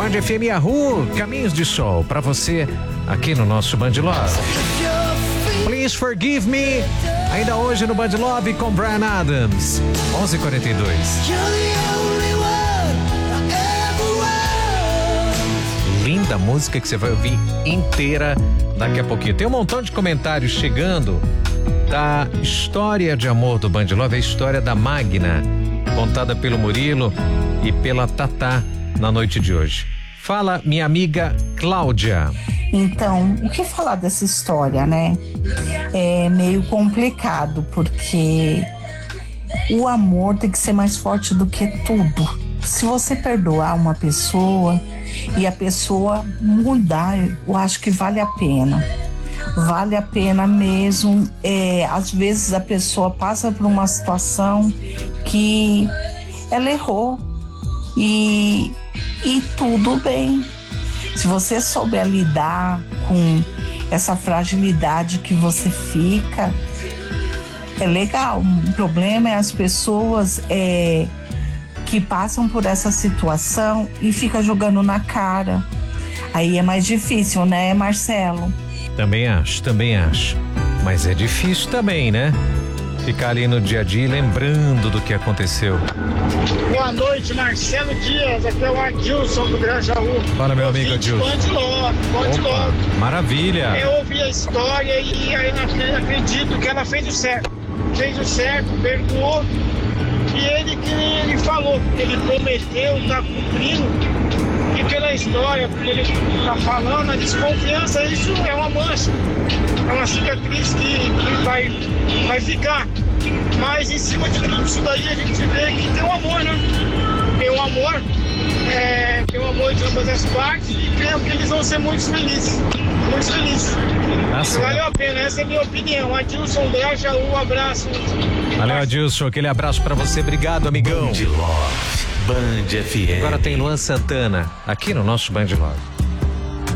Band FM Yahoo, Caminhos de Sol, pra você aqui no nosso Band Love. Please Forgive Me, ainda hoje no Band Love com Bryan Adams, 11h42. Linda música que você vai ouvir inteira daqui a pouquinho. Tem um montão de comentários chegando da história de amor do Band Love, a história da Magna, contada pelo Murilo e pela Tatá na noite de hoje. Fala, minha amiga Cláudia. Então, o que falar dessa história, né? É meio complicado, porque o amor tem que ser mais forte do que tudo. Se você perdoar uma pessoa e a pessoa mudar, eu acho que vale a pena. Vale a pena mesmo. Às vezes a pessoa passa por uma situação que ela errou e tudo bem. Se você souber lidar com essa fragilidade que você fica, é legal. O problema é as pessoas que passam por essa situação e ficam jogando na cara. Aí é mais difícil, né, Marcelo? Também acho. Mas é difícil também, né? Ficar ali no dia a dia lembrando do que aconteceu. Boa noite, Marcelo Dias. Aqui é o Adilson do Grajaú. Fala, meu amigo Adilson. Band Love. Maravilha. Eu ouvi a história e aí acredito que ela fez o certo. Perdoou. E ele falou, ele prometeu, tá cumprindo. E pela história, por ele tá falando, a desconfiança, isso é uma mancha. É uma cicatriz que vai ficar. Mas em cima de tudo isso daí a gente vê que tem um amor, né? Tem um amor de ambas as partes e creio que eles vão ser muito felizes. Muito felizes. Valeu a pena, essa é a minha opinião. Adilson Breja, um abraço. Valeu, Adilson, aquele abraço pra você, obrigado, amigão. Band Love, Band FM. Agora tem Luan Santana, aqui no nosso Band Love.